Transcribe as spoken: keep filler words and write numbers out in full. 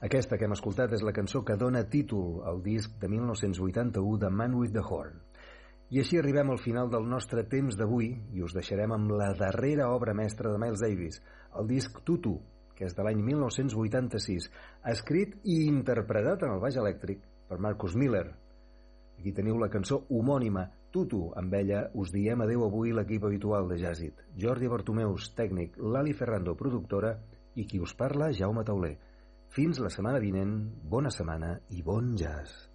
Aquesta que hem escoltat és la cançó que dona títol al disc de mil nou-cents vuitanta-u de Man with the Horn. I així arribem al final del nostre temps d'avui i us deixarem amb la darrera obra mestra de Miles Davis, el disc Tutu, que és de l'any mil nou-cents vuitanta-sis, escrit i interpretat en el baix elèctric per Marcus Miller. Aquí teniu la cançó homònima, Tutu. Amb ella us diem adeu avui l'equip habitual de Jazzit. Jordi Bartomeus, tècnic, Lali Ferrando, productora, i qui us parla, Jaume Tauler. Fins la setmana vinent, bona setmana i bon jazz.